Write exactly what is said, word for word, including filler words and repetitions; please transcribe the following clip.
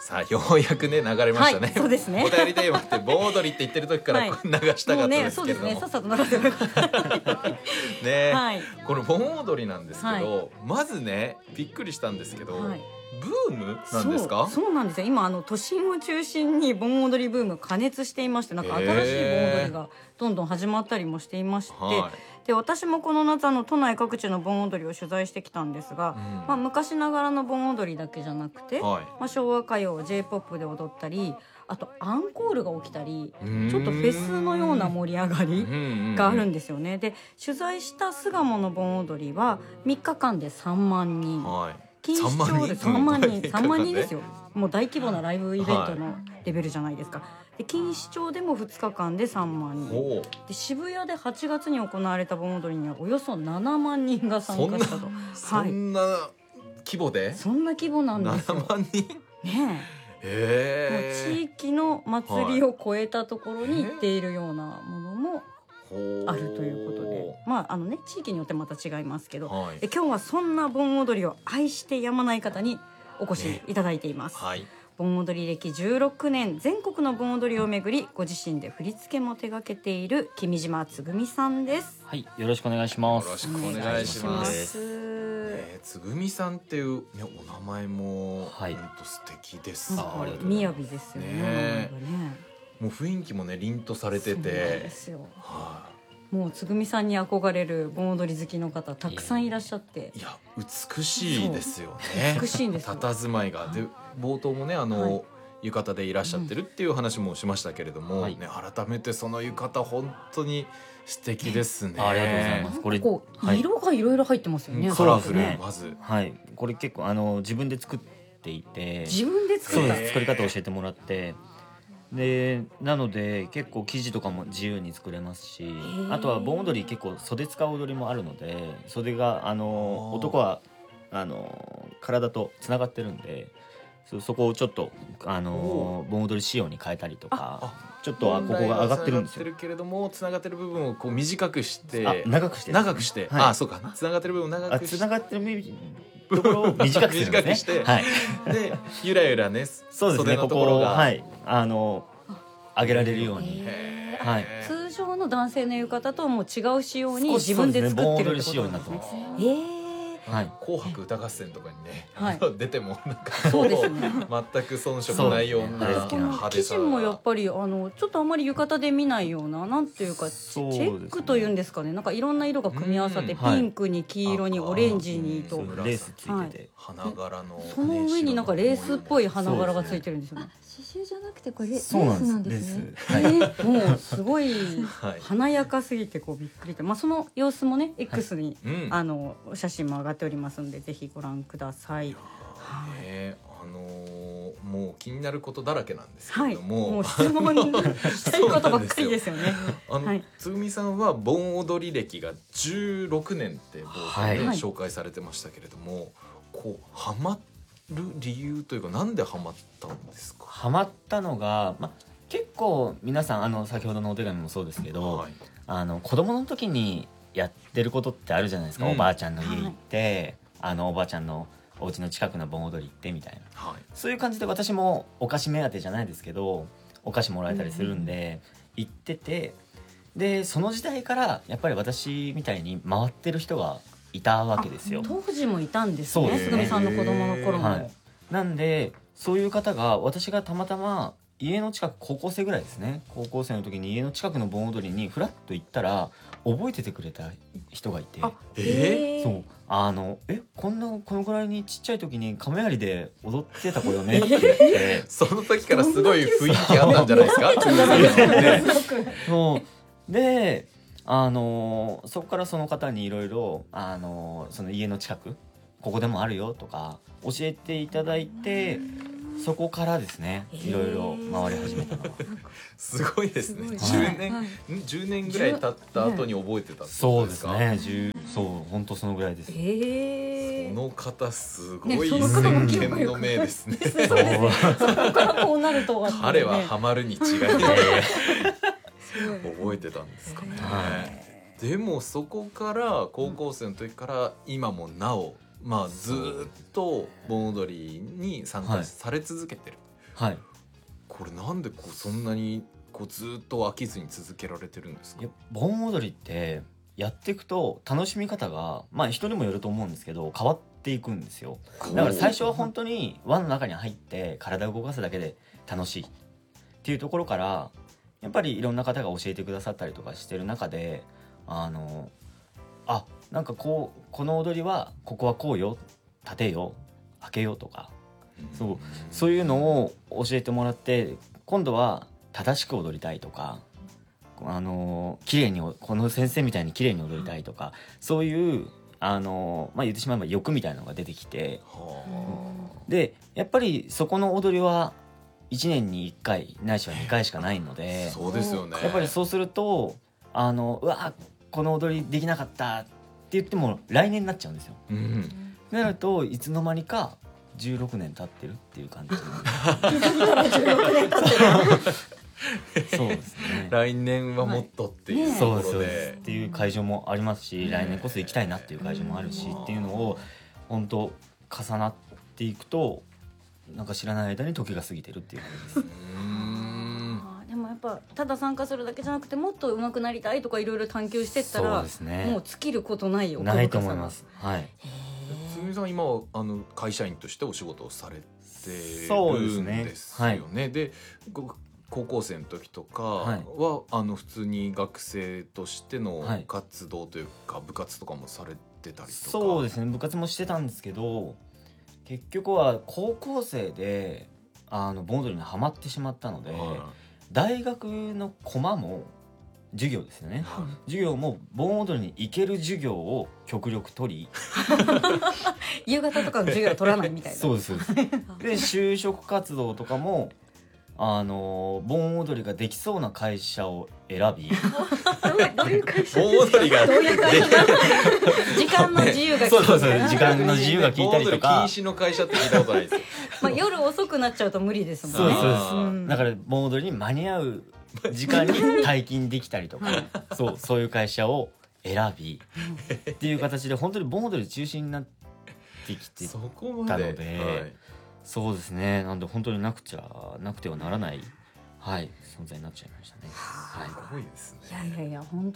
さあようやくね流れましたね、 はい、そうですね。 お便りテーマって盆踊りって言ってる時から、はい、流したかったですけれども、 もうね、そうですね、さっさと流せばよかったね、 はい、 この盆踊りなんですけど、 はい、 まずねびっくりしたんですけど、はい、ブームなんですか？ そう、そうなんですよ。今あの都心を中心に盆踊りブーム加熱していまして、なんか新しい盆踊りがどんどん始まったりもしていまして、はい、で私もこの夏あの都内各地の盆踊りを取材してきたんですが、うん、まあ、昔ながらの盆踊りだけじゃなくて、はい、まあ、昭和歌謡 J-ポップ で踊ったり、あとアンコールが起きたり、ちょっとフェスのような盛り上がりがあるんですよね。で取材した巣鴨の盆踊りはみっかかんでさんまんにん、はい、錦糸町でさんまんにん、さんまんにんですよ。もう大規模なライブイベントのレベルじゃないですか。で錦糸町でもふつかかんでさんまんにんで、渋谷ではちがつに行われた盆踊りにはおよそななまんにんが参加したと。 そんな、はい、そんな規模で？そんな規模なんですよ。 ななまんにんねえ、もう地域の祭りを超えたところに行っているようなものもあるということで、まああのね、地域によってまた違いますけど、はい、え今日はそんな盆踊りを愛してやまない方にお越しいただいています、ね、はい、盆踊り歴じゅうろくねん、全国の盆踊りをめぐりご自身で振り付けも手掛けている君島つぐみさんです。 はい、よろしくお願いします。 よろしくお願いします。えー、つぐみさんっていう、ね、お名前も、はい、本当素敵です。 あ、みやびですよ ね, ね, もう雰囲気もね凛とされてて、そうなんですよ、はあ、もうつぐみさんに憧れる盆踊り好きの方たくさんいらっしゃって、 いや美しいですよね。 美しいんですよ。 佇まいがで、冒頭もねあの、はい、浴衣でいらっしゃってるっていう話もしましたけれども、はい、ね、改めてその浴衣本当に素敵ですね。 ありがとうございます。 これこう、はい、色がいろいろ入ってますよね。 カラフル、ね、まず、 はい、これ結構あの自分で作っていて、 自分で作った、 作り方を教えてもらって、でなので結構生地とかも自由に作れますし、あとは盆踊り結構袖使う踊りもあるので、袖があの男はあの体とつながってるんで、 そ, そこをちょっとあの盆踊り仕様に変えたりとか、ちょっとはここが上がってるんですよ。 つながってるけれども、つながってる部分をこう短くして、 長くして、 長くして、はい、あ、そうか、つながってる部分を長くして、 つながってるところを短くするんですね。短くして、 はい、でゆらゆらね、 そうですね、ここを、はい、あの上げられるように、 はい、通常の男性の浴衣とはもう違う仕様に自分で作ってるってことなんですね。えーはい、紅白歌合戦とかにね、はい、出てもなんかそうですね、 全く遜色ないような派手さ。 生地もやっぱりあのちょっとあまり浴衣で見ないような、なんていうかチェックというんですかね、なんかいろんな色が組み合わさって、ピンクに黄色にオレンジにとレースついてて、はい、 花柄のその上になんかレースっぽい花柄がついてるんですよね。 刺繍じゃなくてこれレースなんですね。 はい、えー、もうすごい華やかすぎてこうびっくりと、まあ、その様子もね X に、はい、うん、あの写真も上がっておりますのでぜひご覧ください。 はい、ね、あのー、もう気になることだらけなんですけれども、 はい、もう質問したいことばっかりですよね。 あの、はい、つぐみさんは盆踊り歴がじゅうろくねんって冒頭で紹介されてましたけれども、はい、こうハマる理由というか、なんでハマったんですか？ ハマったのが、ま、結構皆さんあの先ほどのお手紙もそうですけど、はい、あの子供の時にやってることってあるじゃないですか、うん、おばあちゃんの家行って、はい、あのおばあちゃんのお家の近くの盆踊り行ってみたいな、はい、そういう感じで私もお菓子目当てじゃないですけどお菓子もらえたりするんで、うん、行ってて、でその時代からやっぱり私みたいに回ってる人がいたわけですよ。 当時もいたんですね、つぐみさんの子供の頃も、はい、 なんでそういう方が、私がたまたま家の近く、高校生ぐらいですね、高校生の時に家の近くの盆踊りにフラッと行ったら覚えててくれた人がいて、 えー、 そう、あのえこんなこのぐらいにちっちゃい時に亀有で踊ってた子よねって言ってその時からすごい雰囲気あったんじゃないですかそうで、あのそこからその方にいろいろその家の近くここでもあるよとか教えていただいて、そこからですね、いろいろ回り始めたのはすごいですね。じゅうねん、はい、じゅうねんぐらい経った後に覚えてたってことですか？ そうですね、じゅうそう本当そのぐらいです。 えー、 その方すごい先見の明ですね。 そこからこうなるとは、ね、 彼はハマるに違いない覚えてたんですかね。でもそこから高校生の時から今もなお、まあ、ずっと盆踊りに参加され続けてる、 はい、 これなんでこうそんなにこうずっと飽きずに続けられてるんですか？ いや盆踊りってやっていくと楽しみ方がまあ人にもよると思うんですけど変わっていくんですよ。だから最初は本当に輪の中に入って体を動かすだけで楽しいっていうところからやっぱりいろんな方が教えてくださったりとかしてる中であのあなんかこうこの踊りはここはこうよ立てよ開けよとかそうそういうのを教えてもらって今度は正しく踊りたいとかあの綺麗にこの先生みたいに綺麗に踊りたいとかそういうあの、まあ、言ってしまえば欲みたいなのが出てきてでやっぱりそこの踊りはいちねんにいっかいないしはにかいしかないのでそうですよね。 やっぱりそうするとあのうわこの踊りできなかったって言っても来年になっちゃうんですよ。 うん、 なるといつの間にかじゅうろくねん経ってるっていう感じそうですね。 来年はもっとっていうところで、 ね、っていう会場もありますし、来年こそ行きたいなっていう会場もあるしっていうのを本当重なっていくとなんか知らない間に時が過ぎてるっていう感じです。 あでもやっぱただ参加するだけじゃなくてもっと上手くなりたいとかいろいろ探求してったら、ね、もう尽きることないよ。 ないと思います。はい。 つぐみさん今はあの会社員としてお仕事をされてるそうんでですよね。 すね。はい、 で高校生の時とかは、 はい、 あの普通に学生としての活動というか、はい、部活とかもされてたりとか。 そうですね、部活もしてたんですけど結局は高校生であの盆踊りにはまってしまったので、はい、大学のコマも授業ですよね、はい、授業も盆踊りに行ける授業を極力取り夕方とかの授業は取らないみたいなそうですそうですで就職活動とかもあの盆踊りができそうな会社を選びどういう会社盆踊りがどういう会社時間の自由がそうそうそう時間の自由が効いたりとか盆踊り禁止の会社って聞いたことないですよまあ夜遅くなっちゃうと無理ですもんね。 そうそうです、うん、だから盆踊りに間に合う時間に退勤できたりとかそうそういう会社を選びっていう形で本当に盆踊り中心になってきてたので、そこまで、はい、そうですね。なんで本当になくちゃなくてはならない、はい、存在になっちゃいましたね。 はい、すごいですね。 いやいやいや本当